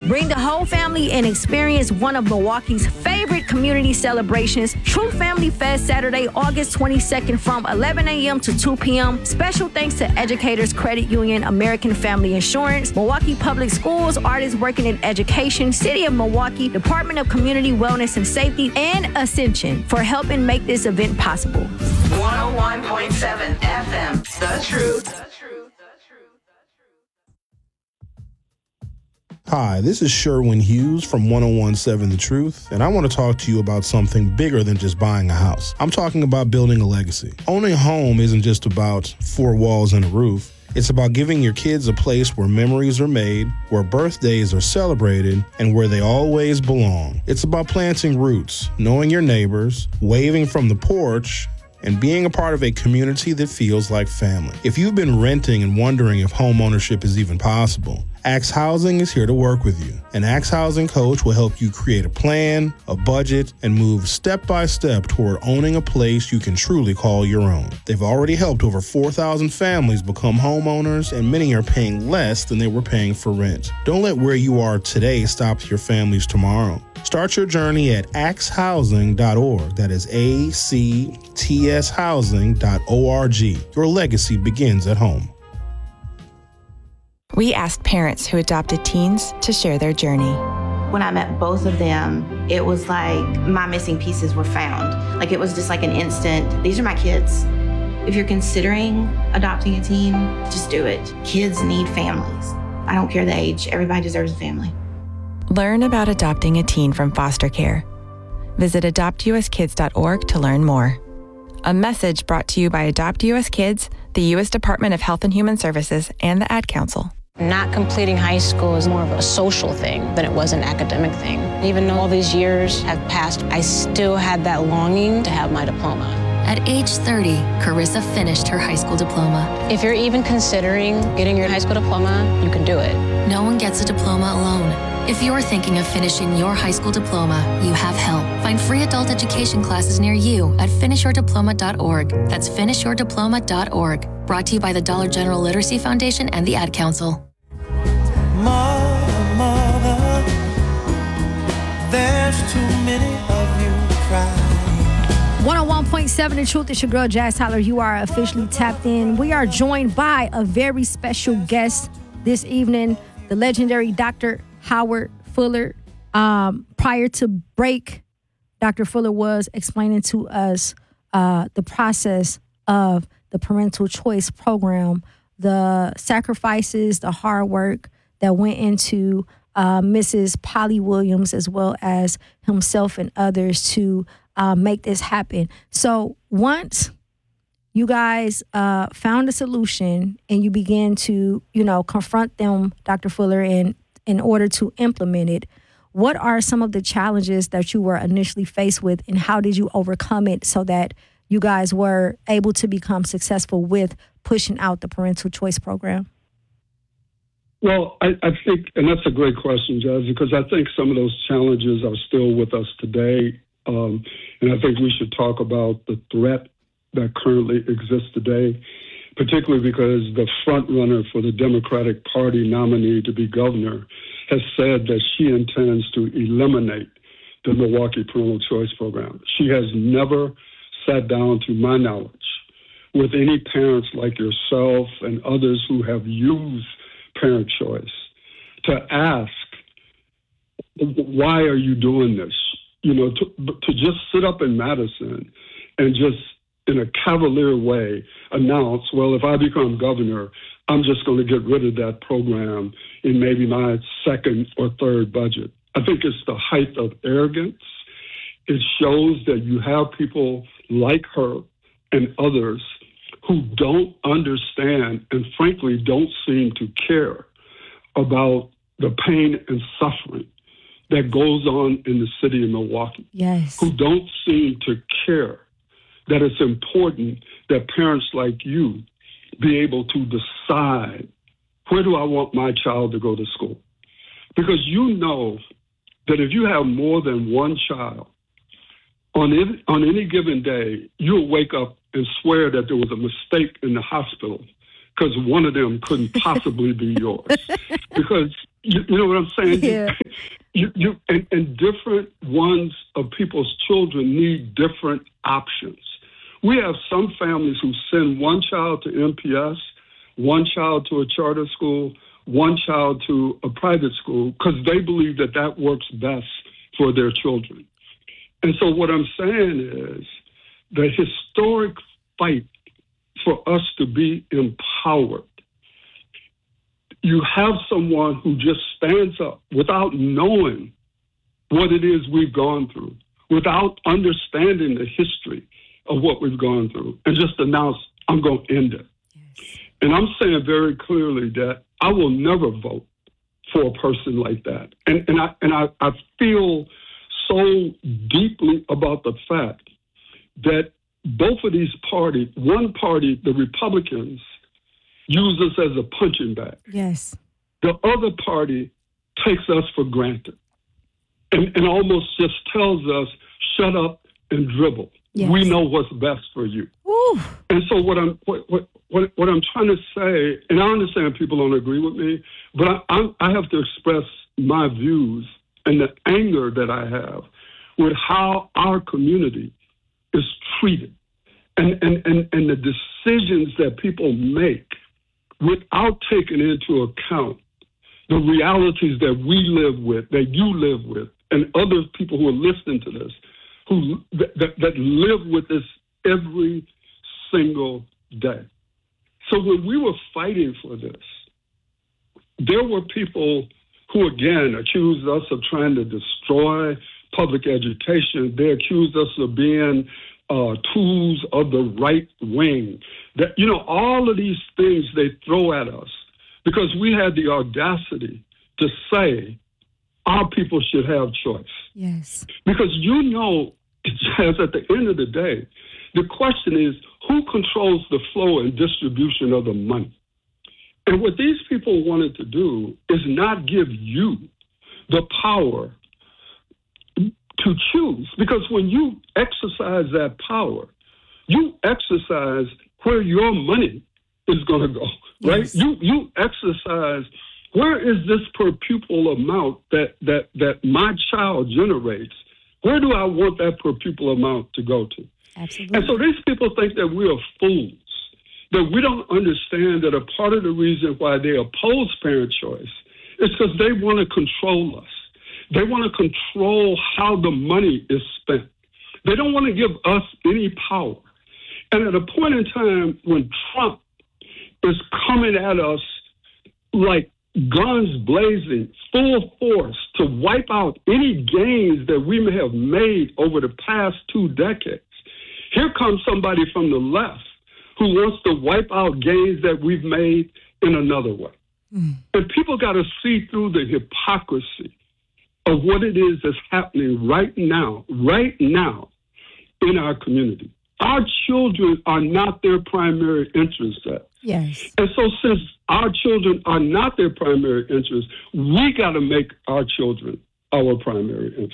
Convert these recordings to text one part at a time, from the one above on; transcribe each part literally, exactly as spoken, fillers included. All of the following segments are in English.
Bring the whole family and experience one of Milwaukee's favorite community celebrations, True Family Fest, Saturday, August twenty-second from eleven a.m. to two p.m. Special thanks to Educators Credit Union, American Family Insurance, Milwaukee Public Schools, Artists Working in Education, City of Milwaukee, Department of Community Wellness and Safety, and Ascension for helping make this event possible. one oh one point seven F M, The Truth. Hi, this is Sherwin Hughes from one oh one point seven The Truth, and I want to talk to you about something bigger than just buying a house. I'm talking about building a legacy. Owning a home isn't just about four walls and a roof. It's about giving your kids a place where memories are made, where birthdays are celebrated, and where they always belong. It's about planting roots, knowing your neighbors, waving from the porch, and being a part of a community that feels like family. If you've been renting and wondering if home ownership is even possible, Axe Housing is here to work with you. An Axe Housing coach will help you create a plan, a budget, and move step by step toward owning a place you can truly call your own. They've already helped over four thousand families become homeowners, and many are paying less than they were paying for rent. Don't let where you are today stop your family's tomorrow. Start your journey at axe housing dot org. That is A C T S housing dot org. Your legacy begins at home. We asked parents who adopted teens to share their journey. When I met both of them, it was like my missing pieces were found. Like it was just like an instant, these are my kids. If you're considering adopting a teen, just do it. Kids need families. I don't care the age, everybody deserves a family. Learn about adopting a teen from foster care. Visit adopt u s kids dot org to learn more. A message brought to you by Adopt U S Kids, the U S Department of Health and Human Services, and the Ad Council. Not completing high school is more of a social thing than it was an academic thing. Even though all these years have passed, I still had that longing to have my diploma. At age thirty, Carissa finished her high school diploma. If you're even considering getting your high school diploma, you can do it. No one gets a diploma alone. If you're thinking of finishing your high school diploma, you have help. Find free adult education classes near you at finish your diploma dot org. That's finish your diploma dot org. Brought to you by the Dollar General Literacy Foundation and the Ad Council. Mother, mother, there's too many of you crying. one oh one point seven The Truth. It's your girl, Jazz Tyler. You are officially tapped in. We are joined by a very special guest this evening, the legendary Doctor Howard Fuller. Um, prior to break, Doctor Fuller was explaining to us uh, the process of the parental choice program, the sacrifices, the hard work that went into uh, Missus Polly Williams, as well as himself and others to uh, make this happen. So once you guys uh, found a solution and you began to, you know, confront them, Doctor Fuller, in, in order to implement it, what are some of the challenges that you were initially faced with, and how did you overcome it so that you guys were able to become successful with pushing out the parental choice program? Well, I, I think, and that's a great question, Jazz, because I think some of those challenges are still with us today. Um, and I think we should talk about the threat that currently exists today, particularly because the front runner for the Democratic Party nominee to be governor has said that she intends to eliminate the Milwaukee Parental Choice Program. She has never sat down, to my knowledge, with any parents like yourself and others who have used parent choice to ask, why are you doing this? You know, to, to just sit up in Madison and just in a cavalier way announce, well, if I become governor, I'm just going to get rid of that program in maybe my second or third budget. I think it's the height of arrogance. It shows that you have people like her and others who don't understand and frankly don't seem to care about the pain and suffering that goes on in the city of Milwaukee. Yes. Who don't seem to care that it's important that parents like you be able to decide, where do I want my child to go to school? Because you know that if you have more than one child, on any, on any given day, you'll wake up and swear that there was a mistake in the hospital because one of them couldn't possibly be yours. Because You, you know what I'm saying? Yeah. You, you, and, and different ones of people's children need different options. We have some families who send one child to M P S, one child to a charter school, one child to a private school, because they believe that that works best for their children. And so what I'm saying is the historic fight for us to be empowered. You have someone who just stands up without knowing what it is we've gone through, without understanding the history of what we've gone through, and just announce, I'm going to end it. Yes. And I'm saying very clearly that I will never vote for a person like that. And, and, I, and I, I feel so deeply about the fact that both of these parties, one party, the Republicans, use us as a punching bag. Yes. The other party takes us for granted and, and almost just tells us, shut up and dribble. Yes. We know what's best for you. Ooh. And so what I'm what, what what what I'm trying to say, and I understand people don't agree with me, but I, I, I have to express my views and the anger that I have with how our community is treated and, and, and, and the decisions that people make without taking into account the realities that we live with, that you live with, and other people who are listening to this, who that, that live with this every single day. So when we were fighting for this, there were people who, again, accused us of trying to destroy public education. They accused us of being uh, tools of the right wing. That, you know, all of these things they throw at us because we had the audacity to say our people should have choice. Yes. Because you know, as at the end of the day, the question is, who controls the flow and distribution of the money? And what these people wanted to do is not give you the power to choose. Because when you exercise that power, you exercise where your money is going to go, right? Yes. You you exercise where is this per pupil amount that, that, that my child generates? Where do I want that per pupil amount to go to? Absolutely. And so these people think that we are fools, that we don't understand that a part of the reason why they oppose parent choice is because they want to control us. They want to control how the money is spent. They don't want to give us any power. And at a point in time when Trump is coming at us like guns blazing, full force to wipe out any gains that we may have made over the past two decades, here comes somebody from the left who wants to wipe out gains that we've made in another way. Mm. And people got to see through the hypocrisy of what it is that's happening right now, right now in our community. Our children are not their primary interest set. Yes. And so since our children are not their primary interest, we got to make our children our primary interest.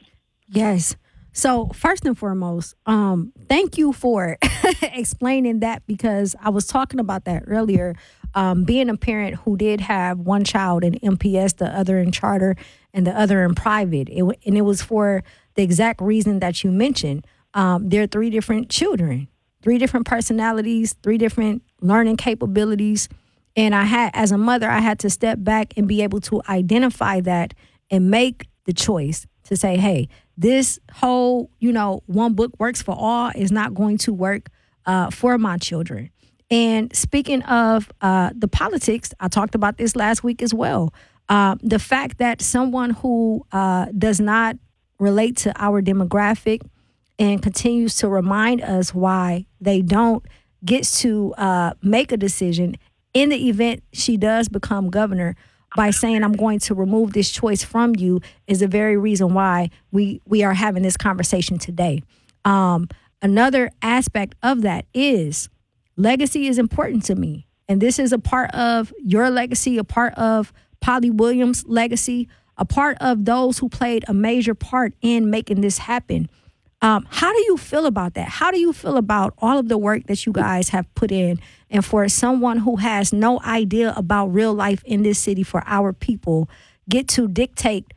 Yes. So first and foremost, um, thank you for explaining that, because I was talking about that earlier. Um, being a parent who did have one child in M P S, the other in charter, and the other in private, it, and it was for the exact reason that you mentioned. Um, there are three different children, three different personalities, three different learning capabilities. And I had, as a mother, I had to step back and be able to identify that and make the choice to say, hey, this whole, you know, one book works for all is not going to work uh, for my children. And speaking of uh, the politics, I talked about this last week as well. Uh, the fact that someone who uh, does not relate to our demographic and continues to remind us why they don't gets to uh, make a decision in the event she does become governor by saying, I'm going to remove this choice from you, is the very reason why we, we are having this conversation today. Um, another aspect of that is legacy is important to me. And this is a part of your legacy, a part of Polly Williams' legacy, a part of those who played a major part in making this happen. Um, how do you feel about that? How do you feel about all of the work that you guys have put in? And for someone who has no idea about real life in this city for our people, get to dictate